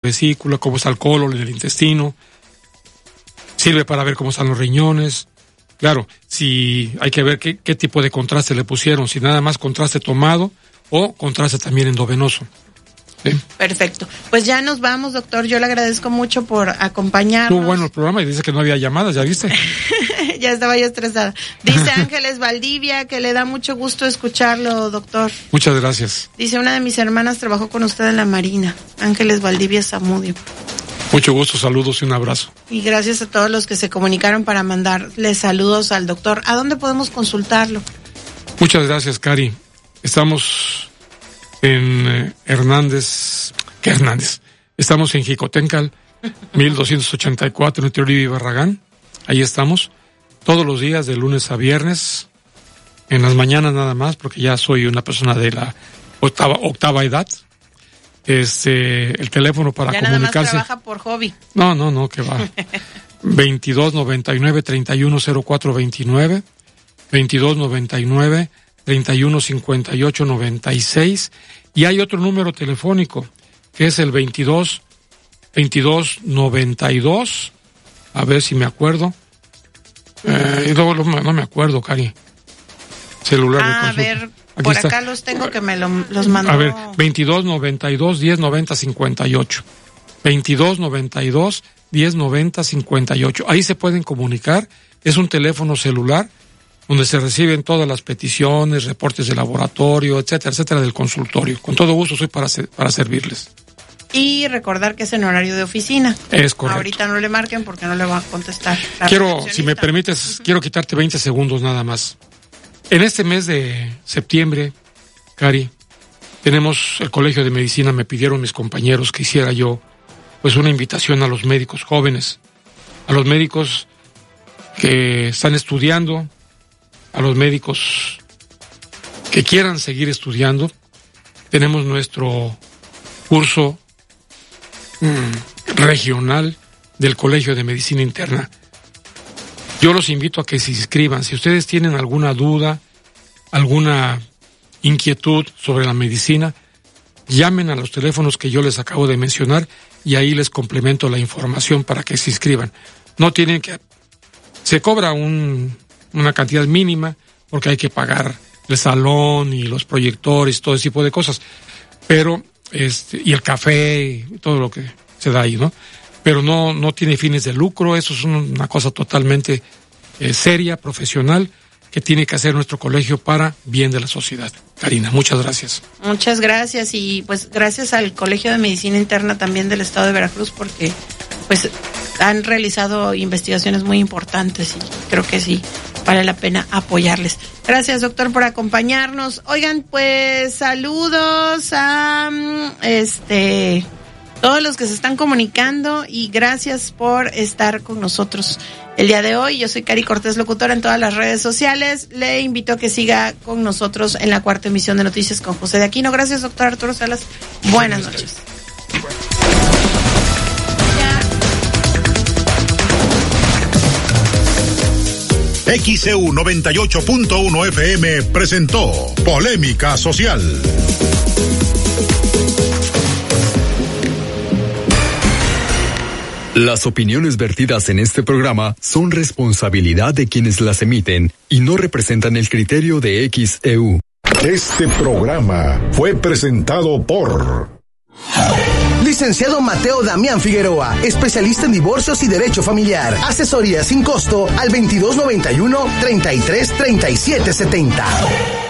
vesícula, cómo está el colon en el intestino. Sirve para ver cómo están los riñones. Claro, si hay que ver qué tipo de contraste le pusieron, si nada más contraste tomado o contraste también endovenoso. ¿Sí? Perfecto. Pues ya nos vamos, doctor. Yo le agradezco mucho por acompañarnos. Estuvo bueno el programa y dice que no había llamadas, ¿ya viste? Ya estaba yo estresada. Dice Ángeles Valdivia que le da mucho gusto escucharlo, doctor. Muchas gracias. Dice, una de mis hermanas trabajó con usted en la Marina. Ángeles Valdivia Zamudio. Mucho gusto, saludos y un abrazo. Y gracias a todos los que se comunicaron para mandarle saludos al doctor. ¿A dónde podemos consultarlo? Muchas gracias, Cari. Estamos en Hernández. Estamos en Jicotencal, 1284, en Uribe y Barragán. Ahí estamos, todos los días, de lunes a viernes, en las mañanas nada más, porque ya soy una persona de la octava edad. El teléfono para ya comunicarse. Nada más trabaja por hobby. No, que va. 2299-310429, 2299-315896, y hay otro número telefónico, que es el 2292, a ver si me acuerdo, no me acuerdo, Cari. Celular de consulta. A ver, aquí por está. acá los tengo, que me los mandó. A ver, 2292-1090-58. 2292-1090-58. Ahí se pueden comunicar. Es un teléfono celular donde se reciben todas las peticiones, reportes de laboratorio, etcétera, del consultorio. Con todo gusto soy para servirles. Y recordar que es en horario de oficina. Es correcto. Ahorita no le marquen porque no le va a contestar. Si me permites, quiero quitarte 20 segundos nada más. En este mes de septiembre, Cari, tenemos el Colegio de Medicina, me pidieron mis compañeros que hiciera yo pues una invitación a los médicos jóvenes, a los médicos que están estudiando, a los médicos que quieran seguir estudiando. Tenemos nuestro curso regional del Colegio de Medicina Interna. Yo los invito a que se inscriban. Si ustedes tienen alguna duda, alguna inquietud sobre la medicina, llamen a los teléfonos que yo les acabo de mencionar y ahí les complemento la información para que se inscriban. No tienen que... Se cobra una cantidad mínima porque hay que pagar el salón y los proyectores, todo ese tipo de cosas. Pero, y el café y todo lo que se da ahí, ¿no? Pero no tiene fines de lucro. Eso es una cosa totalmente seria, profesional, que tiene que hacer nuestro colegio para bien de la sociedad. Karina, muchas gracias. Muchas gracias, y pues gracias al Colegio de Medicina Interna también del Estado de Veracruz, porque pues han realizado investigaciones muy importantes y creo que sí vale la pena apoyarles. Gracias, doctor, por acompañarnos. Oigan, pues saludos a todos los que se están comunicando y gracias por estar con nosotros el día de hoy. Yo soy Cari Cortés, locutora en todas las redes sociales. Le invito a que siga con nosotros en la cuarta emisión de Noticias con José de Aquino. Gracias, doctor Arturo Salas. Buenas noches. XEU 98.1 FM presentó Polémica Social. Las opiniones vertidas en este programa son responsabilidad de quienes las emiten y no representan el criterio de XEU. Este programa fue presentado por... Licenciado Mateo Damián Figueroa, especialista en divorcios y derecho familiar. Asesoría sin costo al 2291-333770.